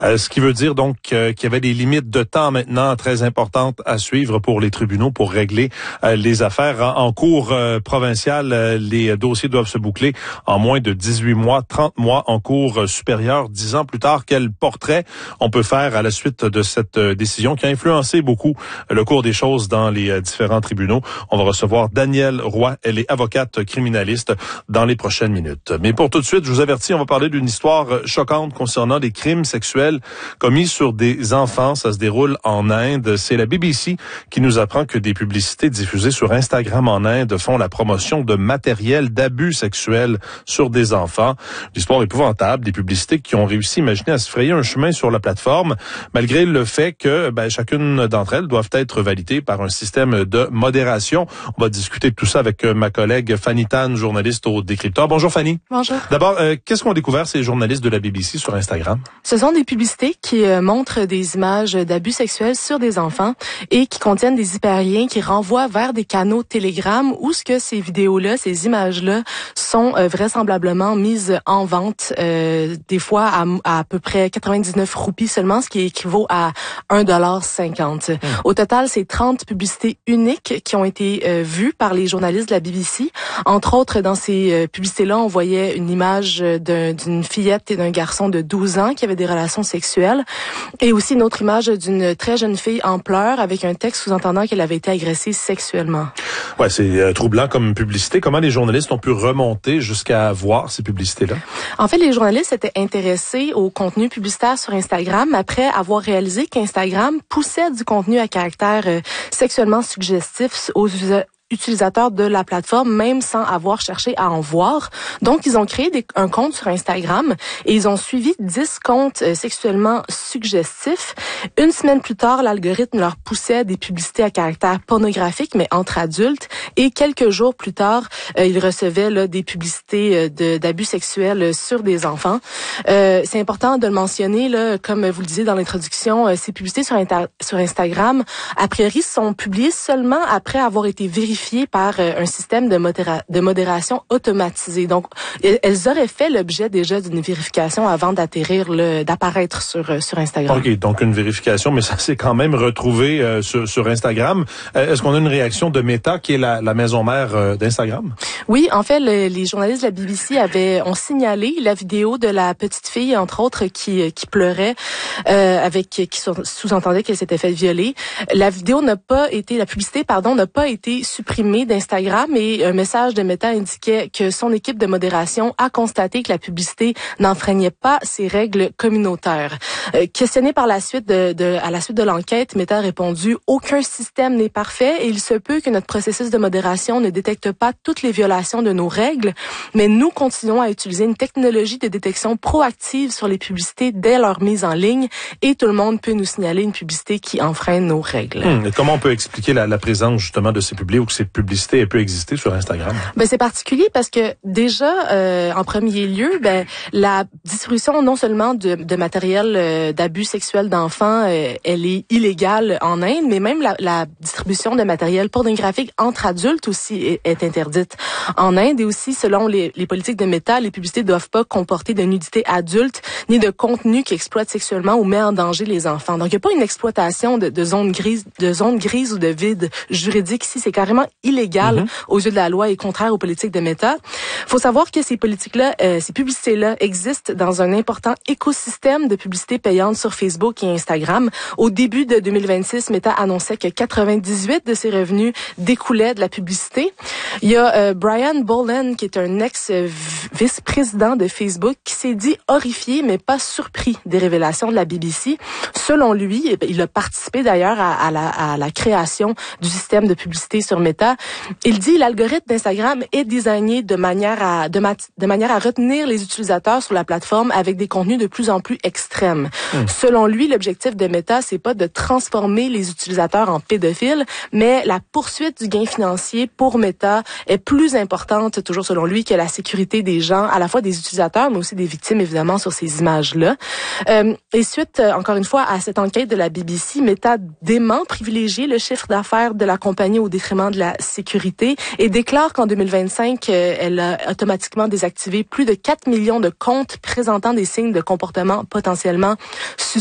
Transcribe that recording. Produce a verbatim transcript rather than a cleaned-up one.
Euh, ce qui veut dire donc euh, qu'il y avait des limites de temps maintenant très importantes à suivre pour les tribunaux pour régler euh, les affaires. En, en cours euh, provinciale, euh, les dossiers doivent se boucler en moins de dix-huit mois, trente mois en cours euh, supérieure. Dix ans plus tard, quel portrait on peut faire à la suite de cette euh, décision qui a influencé beaucoup euh, le cours des choses dans les euh, différents tribunaux? On va recevoir Danielle Roy. Elle est avocate criminaliste dans les prochaines minutes. Mais pour tout de suite, je vous avertis, on va parler d'une histoire choquante concernant des crimes sexuels commis sur des enfants. Ça se déroule en Inde. C'est la B B C qui nous apprend que des publicités diffusées sur Instagram en Inde font la promotion de matériel d'abus sexuels sur des enfants. L'histoire épouvantable, des publicités qui ont réussi, imaginez, à se frayer un chemin sur la plateforme, malgré le fait que ben, chacune d'entre elles doivent être validées par un système de modération. On va discuter de tout ça avec ma collègue Fanny Tan, journaliste au Décrypteur. Bonjour Fanny. Bonjour. D'abord, euh, qu'est-ce qu'ont découvert ces journalistes de la B B C sur Instagram? Ce sont des publicités qui euh, montrent des images d'abus sexuels sur des enfants et qui contiennent des hyperliens qui renvoient vers des canaux Telegram où ce que ces vidéos-là, ces images-là sont euh, vraisemblablement mises en vente, euh, des fois à, à à peu près quatre-vingt-dix-neuf roupies seulement, ce qui équivaut à un dollar cinquante. Mmh. Au total, c'est trente publicités uniques qui ont été euh, vues par les journalistes de la B B C. Entre autres, dans ces euh, publicités-là, on voyait une image d'un, d'une fillette et d'un garçon de douze ans qui avaient des relations sexuelles et aussi une autre image d'une très jeune fille en pleurs avec un texte sous-entendant qu'elle avait été agressée sexuellement. Ouais, c'est euh, troublant comme publicité. Comment les journalistes ont pu remonter jusqu'à voir ces publicités-là? En fait, les journalistes étaient intéressés au contenu publicitaire sur Instagram après avoir réalisé qu'Instagram poussait du contenu à caractère euh, sexuellement suggestif aux usagers utilisateurs de la plateforme, même sans avoir cherché à en voir. Donc, ils ont créé des, un compte sur Instagram et ils ont suivi dix comptes euh, sexuellement suggestifs. Une semaine plus tard, l'algorithme leur poussait des publicités à caractère pornographique, mais entre adultes. Et quelques jours plus tard, euh, ils recevaient là, des publicités euh, de, d'abus sexuels sur des enfants. Euh, c'est important de le mentionner, là, comme vous le disiez dans l'introduction, euh, ces publicités sur, inter- sur Instagram, a priori, sont publiées seulement après avoir été vérifiées par un système de, modéra- de modération automatisé. Donc, elles auraient fait l'objet déjà d'une vérification avant d'atterrir, le, d'apparaître sur sur Instagram. OK, donc une vérification, mais ça s'est quand même retrouvé euh, sur, sur Instagram. Euh, est-ce qu'on a une réaction de Meta, qui est la, la maison mère euh, d'Instagram? Oui, en fait, le, les journalistes de la B B C avaient ont signalé la vidéo de la petite fille, entre autres, qui qui pleurait, euh, avec qui sous-entendait qu'elle s'était fait violer. La vidéo n'a pas été, la publicité, pardon, n'a pas été supprimée d'Instagram et un message de Meta indiquait que son équipe de modération a constaté que la publicité n'enfreignait pas ses règles communautaires. Euh, questionné par la suite de, de, à la suite de l'enquête, Meta a répondu « Aucun système n'est parfait et il se peut que notre processus de modération ne détecte pas toutes les violations de nos règles, mais nous continuons à utiliser une technologie de détection proactive sur les publicités dès leur mise en ligne et tout le monde peut nous signaler une publicité qui enfreint nos règles. Hum, et comment on peut expliquer la, la présence justement de ces publicités ou que ces publicités peut exister sur Instagram? Ben c'est particulier parce que déjà euh, en premier lieu, ben la distribution non seulement de, de matériel euh, d'abus sexuels d'enfants, euh, elle est illégale en Inde, mais même la, la distribution de matériel pornographique entre adultes aussi est, est interdite en Inde. Et aussi, selon les, les politiques de Meta, les publicités doivent pas comporter de nudité adulte ni de contenu qui exploite sexuellement ou met en danger les enfants. Donc il y a pas une exploitation de, de zones grises, de zones grises ou de vide juridique ici. C'est carrément illégal mm-hmm. aux yeux de la loi et contraire aux politiques de Meta. Faut savoir que ces politiques-là, euh, ces publicités-là existent dans un important écosystème de publicités payantes sur Facebook et Instagram. Au début de deux mille vingt-six, Meta annonçait que quatre-vingt-dix-huit de ses revenus découlaient de la publicité. Il y a euh, Brian Boland, qui est un ex-vice-président de Facebook, qui s'est dit horrifié, mais pas surpris des révélations de la B B C. Selon lui, il a participé d'ailleurs à, à, la, à la création du système de publicité sur Meta. Il dit l'algorithme d'Instagram est designé de manière à de, mat- de manière à retenir les utilisateurs sur la plateforme avec des contenus de plus en plus extrêmes. Mmh. Selon lui, l'objectif de Meta, c'est pas de transformer les utilisateurs en pédophiles, mais la poursuite du gain financier pour Meta est plus importante, toujours selon lui, que la sécurité des gens, à la fois des utilisateurs, mais aussi des victimes, évidemment, sur ces images-là. Euh, et suite, encore une fois, à cette enquête de la B B C, Meta dément privilégier le chiffre d'affaires de la compagnie au détriment de la sécurité et déclare qu'en deux mille vingt-cinq, euh, elle a automatiquement désactivé plus de quatre millions de comptes présentant des signes de comportement potentiellement suspects.